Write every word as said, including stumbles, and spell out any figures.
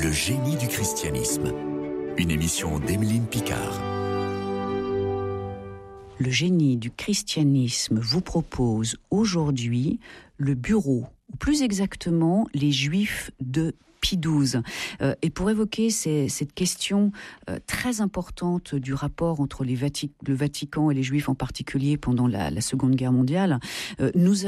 Le génie du christianisme. Une émission d'Emeline Picard. Le génie du christianisme vous propose aujourd'hui le bureau, ou plus exactement les Juifs de Pie douze. Euh, et pour évoquer ces, cette question euh, très importante du rapport entre les Vati- le Vatican et les Juifs en particulier pendant la, la Seconde Guerre mondiale, euh, nous